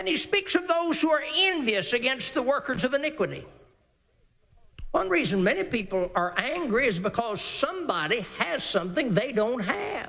And he speaks of those who are envious against the workers of iniquity. One reason many people are angry is because somebody has something they don't have.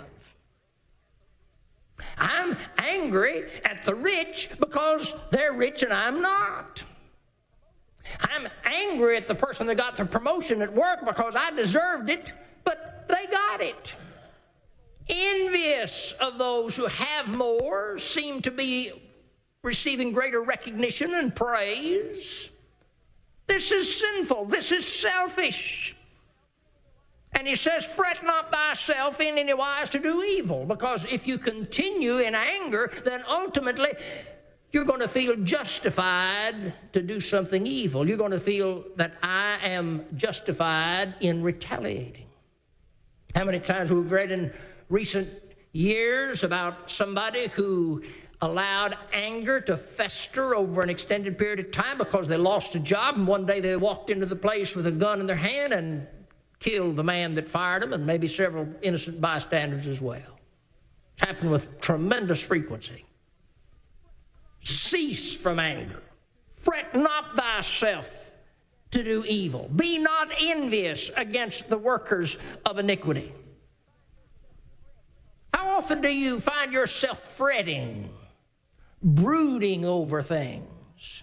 I'm angry at the rich because they're rich and I'm not. I'm angry at the person that got the promotion at work because I deserved it, but they got it. Envious of those who have more, seem to be receiving greater recognition and praise. This is sinful. This is selfish. And he says, fret not thyself in any wise to do evil, because if you continue in anger, then ultimately you're going to feel justified to do something evil. You're going to feel that I am justified in retaliating. How many times we've read in recent years about somebody who allowed anger to fester over an extended period of time because they lost a job, and one day they walked into the place with a gun in their hand and killed the man that fired them and maybe several innocent bystanders as well. It's happened with tremendous frequency. Cease from anger. Fret not thyself to do evil. Be not envious against the workers of iniquity. How often do you find yourself fretting, brooding over things?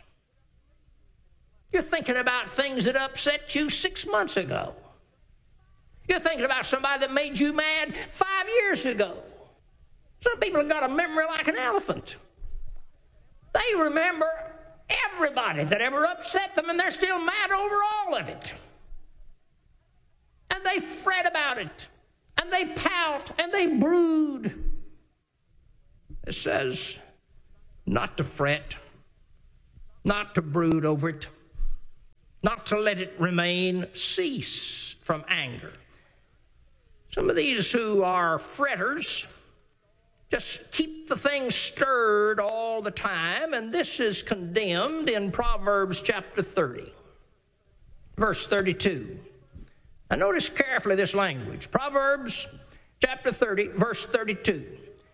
You're thinking about things that upset you 6 months ago. You're thinking about somebody that made you mad 5 years ago. Some people have got a memory like an elephant. They remember everybody that ever upset them, and they're still mad over all of it. And they fret about it, and they pout, and they brood. It says not to fret, not to brood over it, not to let it remain. Cease from anger. Some of these who are fretters just keep the thing stirred all the time, and this is condemned in Proverbs chapter 30, verse 32. Now notice carefully this language. Proverbs chapter 30, verse 32.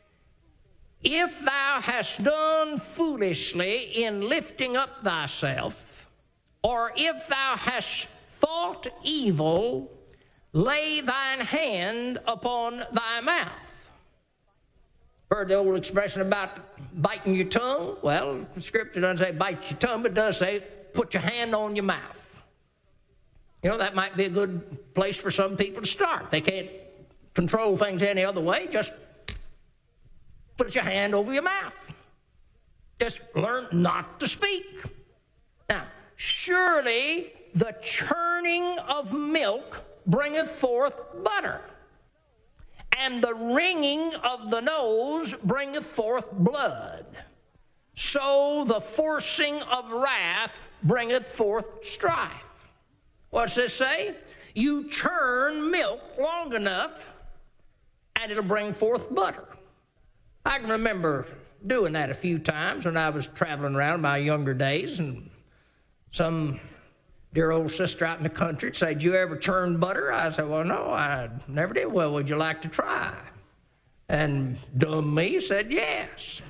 If thou hast done foolishly in lifting up thyself, or if thou hast thought evil, lay thine hand upon thy mouth. Heard the old expression about biting your tongue? Well, the scripture doesn't say bite your tongue, but it does say put your hand on your mouth. You know, that might be a good place for some people to start. They can't control things any other way. Just put your hand over your mouth. Just learn not to speak. Now, surely the churning of milk bringeth forth butter, and the wringing of the nose bringeth forth blood. So the forcing of wrath bringeth forth strife. What's this say? You churn milk long enough, and it'll bring forth butter. I can remember doing that a few times when I was traveling around in my younger days, and some dear old sister out in the country said, "Did you ever churn butter?" I said, "Well, no, I never did." "Well, would you like to try?" And dumb me said, "Yes."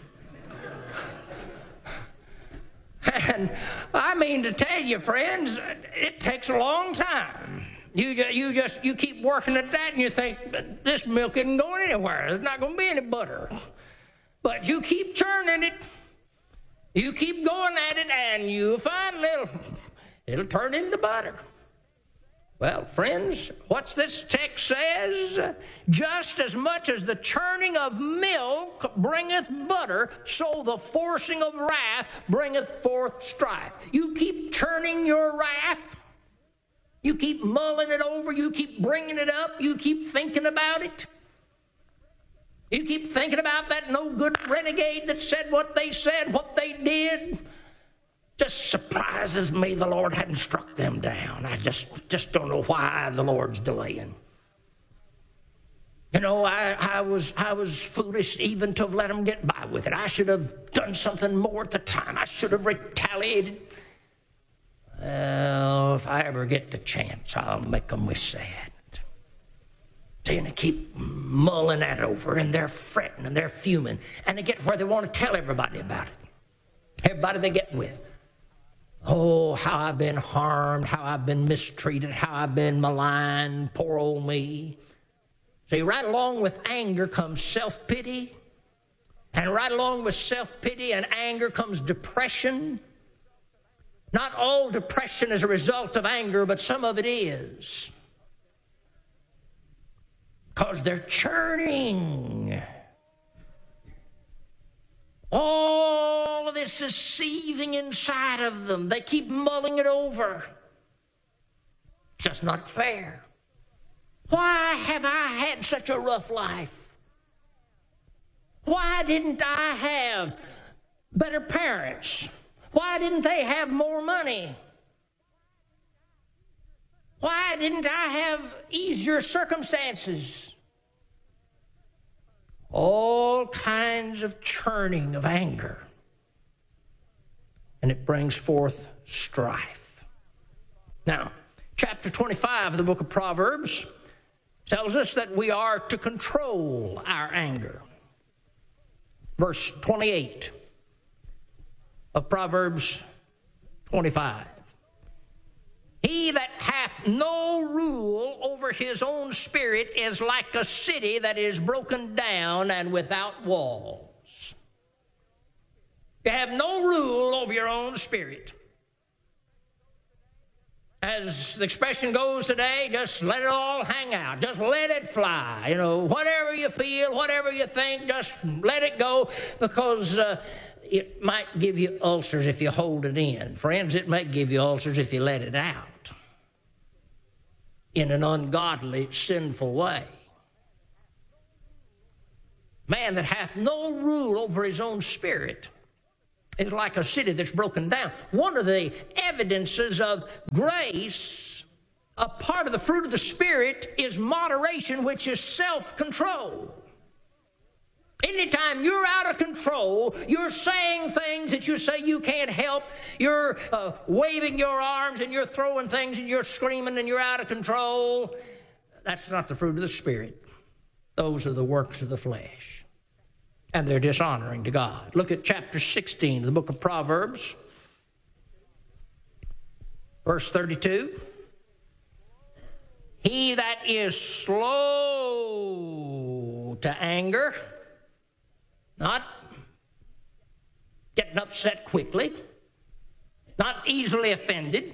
And I mean to tell you, friends, it takes a long time. You keep working at that, and you think, this milk isn't going anywhere. There's not going to be any butter. But you keep churning it. You keep going at it, and you'll find it'll turn into butter. Well, friends, what's this text says? Just as much as the churning of milk bringeth butter, so the forcing of wrath bringeth forth strife. You keep churning your wrath. You keep mulling it over. You keep bringing it up. You keep thinking about it. You keep thinking about that no good renegade that said what they said, what they did. Just surprises me the Lord hadn't struck them down. I just don't know why the Lord's delaying. You know, I was foolish even to have let them get by with it. I should have done something more at the time. I should have retaliated. Well, if I ever get the chance, I'll make them wish they hadn't. And they keep mulling that over, and they're fretting and they're fuming, and they get where they want to tell everybody about it. Everybody they get with. Oh, how I've been harmed, how I've been mistreated, how I've been maligned, poor old me. See, right along with anger comes self-pity. And right along with self-pity and anger comes depression. Not all depression is a result of anger, but some of it is. Because they're churning. All of this is seething inside of them. They keep mulling it over. It's just not fair. Why have I had such a rough life? Why didn't I have better parents? Why didn't they have more money? Why didn't I have easier circumstances? All kinds of churning of anger. And it brings forth strife. Now, chapter 25 of the book of Proverbs tells us that we are to control our anger. Verse 28 of Proverbs 25. He that hath no rule over his own spirit is like a city that is broken down and without walls. You have no rule over your own spirit. As the expression goes today, just let it all hang out. Just let it fly. You know, whatever you feel, whatever you think, just let it go, because it might give you ulcers if you hold it in. Friends, it may give you ulcers if you let it out in an ungodly, sinful way. Man that hath no rule over his own spirit is like a city that's broken down. One of the evidences of grace, a part of the fruit of the Spirit, is moderation, which is self-control. Anytime you're out of control, you're saying things that you say you can't help, you're waving your arms and you're throwing things and you're screaming and you're out of control, that's not the fruit of the Spirit. Those are the works of the flesh. And they're dishonoring to God. Look at chapter 16 of the book of Proverbs, verse 32. He that is slow to anger, not getting upset quickly, not easily offended.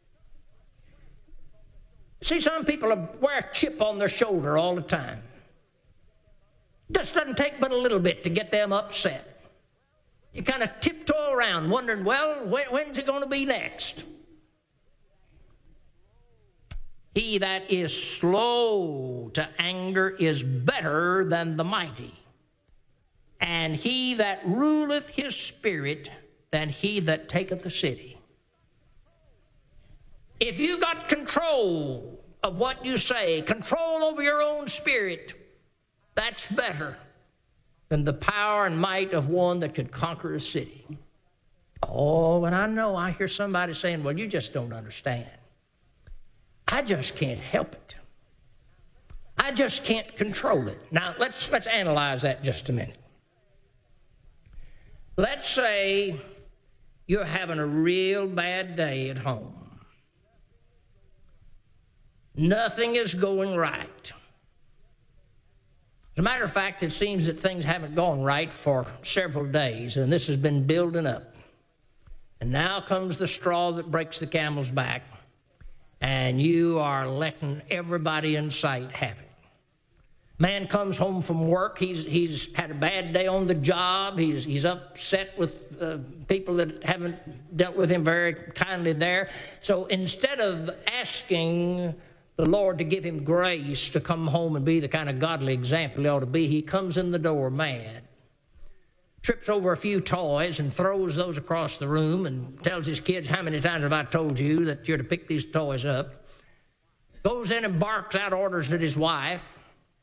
See, some people wear a chip on their shoulder all the time. Just doesn't take but a little bit to get them upset. You kind of tiptoe around wondering, well, when's it going to be next? He that is slow to anger is better than the mighty, and he that ruleth his spirit than he that taketh a city. If you got control of what you say, control over your own spirit, that's better than the power and might of one that could conquer a city. Oh, and I hear somebody saying, well, you just don't understand. I just can't help it. I just can't control it. Now, let's analyze that just a minute. Let's say you're having a real bad day at home. Nothing is going right. As a matter of fact, it seems that things haven't gone right for several days, and this has been building up. And now comes the straw that breaks the camel's back, and you are letting everybody in sight have it. Man comes home from work. He's had a bad day on the job. He's upset with people that haven't dealt with him very kindly there. So instead of asking the Lord to give him grace to come home and be the kind of godly example he ought to be, he comes in the door mad, trips over a few toys and throws those across the room and tells his kids, how many times have I told you that you're to pick these toys up? Goes in and barks out orders at his wife.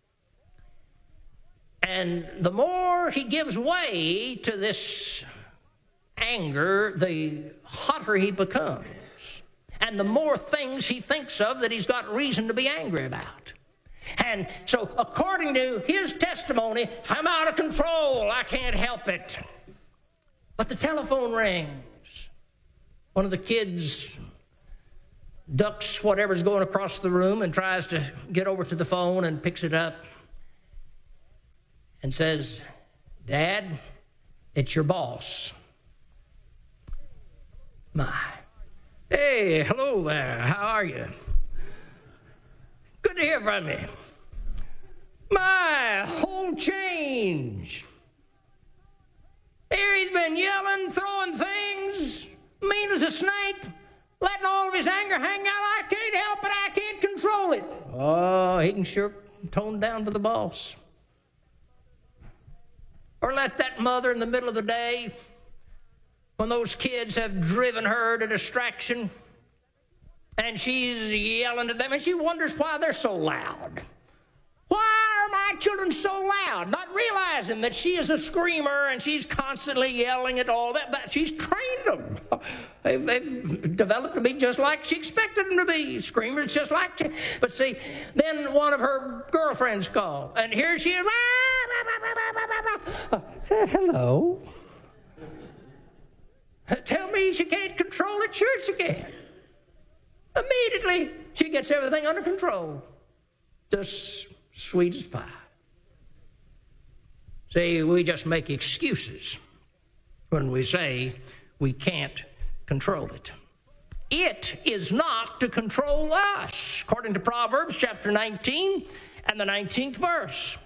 And the more he gives way to this anger, the hotter he becomes. And the more things he thinks of that he's got reason to be angry about. And so according to his testimony, I'm out of control. I can't help it. But the telephone rings. One of the kids ducks whatever's going across the room and tries to get over to the phone and picks it up and says, "Dad, it's your boss." My. "Hey, hello there. How are you? Good to hear from you. My, whole change. Here he's been yelling, throwing things, mean as a snake, letting all of his anger hang out. I can't help it. I can't control it." Oh, he can sure tone down to the boss. Or let that mother in the middle of the day, when those kids have driven her to distraction, and she's yelling at them, and she wonders why they're so loud. Why are my children so loud? Not realizing that she is a screamer and she's constantly yelling at all that. But she's trained them. They've developed to be just like she expected them to be. Screamers just like she. But see, then one of her girlfriends called, and here she is. Hello. Tell me she can't control it? Sure she can. Immediately, she gets everything under control. Just sweet as pie. See, we just make excuses when we say we can't control it. It is not to control us, according to Proverbs chapter 19 and the 19th verse.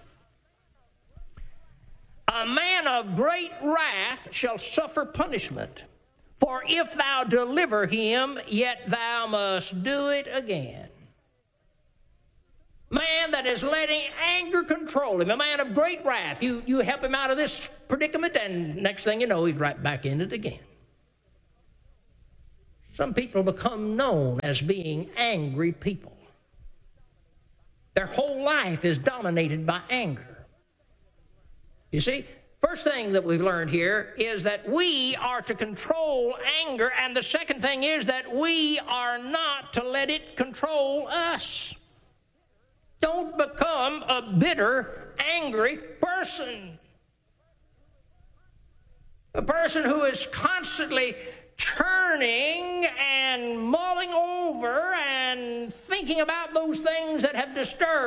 A man of great wrath shall suffer punishment, for if thou deliver him, yet thou must do it again. Man that is letting anger control him, a man of great wrath. You help him out of this predicament, and next thing you know, he's right back in it again. Some people become known as being angry people. Their whole life is dominated by anger. You see, first thing that we've learned here is that we are to control anger, and the second thing is that we are not to let it control us. Don't become a bitter, angry person. A person who is constantly churning and mulling over and thinking about those things that have disturbed